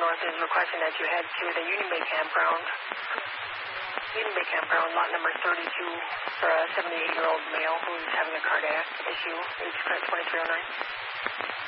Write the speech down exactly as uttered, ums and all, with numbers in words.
North is requesting that you head to the Union Bay Campground. Union Bay Campground, lot number thirty-two, for a seventy-eight-year-old male who's having a cardiac issue, age twenty-three oh nine.